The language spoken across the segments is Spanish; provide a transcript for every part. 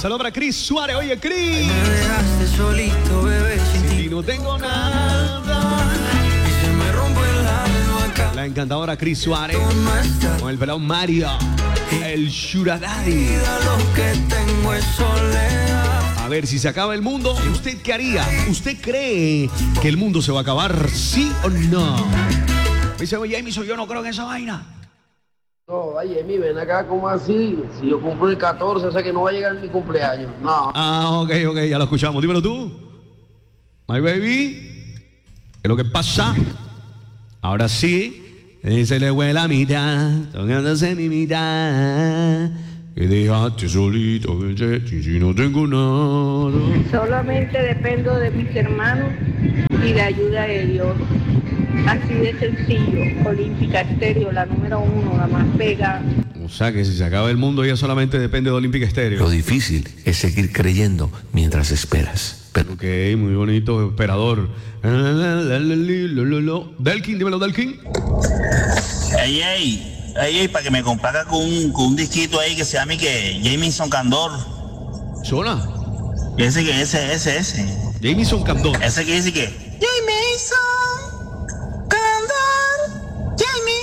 Saludos para Cris Suárez. Oye, Cris. Me dejaste solito, bebé, sin ti. Y no tengo nada. Y se me rompe el alma acá. La encantadora Cris Suárez. No está. Con el pelado Mario. El Sugar Daddy. Vida, lo que tengo es soledad. A ver, si se acaba el mundo, ¿usted qué haría? ¿Usted cree que el mundo se va a acabar? ¿Sí o no? Me dice, oye, Jameson, yo no creo en esa vaina. No, oye, Emi, ven acá, ¿cómo así? Si yo cumplo el 14, o sea que no va a llegar mi cumpleaños. No. Ah, ok, ya lo escuchamos. Dímelo tú. My baby. ¿Qué es lo que pasa? Ahora sí. Se le huele la mitad, tocándose mi mitad. Que dejaste solito, si no tengo nada. Solamente dependo de mis hermanos y de ayuda de Dios. Así de sencillo. Olímpica Estéreo, la número 1, la más pega. O sea que si se acaba el mundo, ella solamente depende de Olímpica Estéreo. Lo difícil es seguir creyendo mientras esperas. Pero Ok, muy bonito, esperador. Delkin, dímelo, Delkin. Ey, para que me complaca con un disquito ahí que se llame que Jameson Candor. Zona. Ese. Jameson Candor. Ese que dice que Jameson Candor.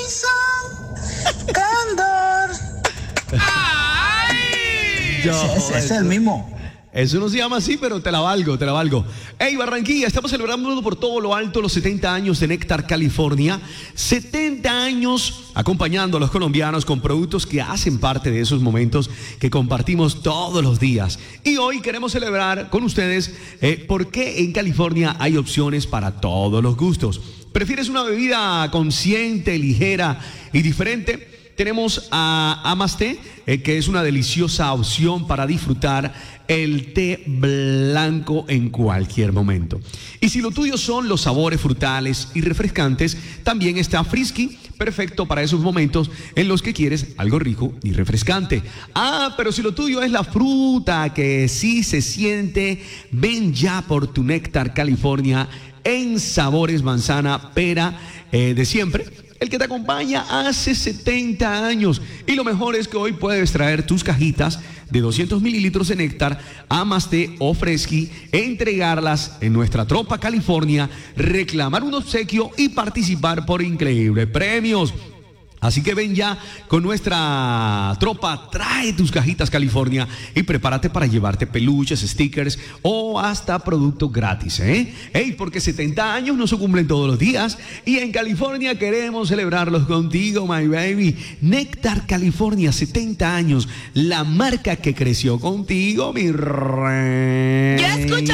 Ese es el mismo. Eso no se llama así, pero te la valgo. Hey, Barranquilla, estamos celebrando por todo lo alto los 70 años de Néctar California. 70 años acompañando a los colombianos con productos que hacen parte de esos momentos que compartimos todos los días. Y hoy queremos celebrar con ustedes por qué en California hay opciones para todos los gustos. ¿Prefieres una bebida consciente, ligera y diferente? Tenemos a Amaste, que es una deliciosa opción para disfrutar el té blanco en cualquier momento. Y si lo tuyo son los sabores frutales y refrescantes, también está Frisky, perfecto para esos momentos en los que quieres algo rico y refrescante. Ah, pero si lo tuyo es la fruta que sí se siente, ven ya por tu Néctar California en sabores manzana, pera, de siempre. El que te acompaña hace 70 años. Y lo mejor es que hoy puedes traer tus cajitas de 200 mililitros de néctar, Amaste o Fresky, entregarlas en nuestra Tropa California, reclamar un obsequio y participar por increíbles premios. Así que ven ya con nuestra tropa, trae tus cajitas California y prepárate para llevarte peluches, stickers o hasta productos gratis, ¿eh? Hey, porque 70 años no se cumplen todos los días y en California queremos celebrarlos contigo, my baby. Néctar California, 70 años, la marca que creció contigo, mi rey.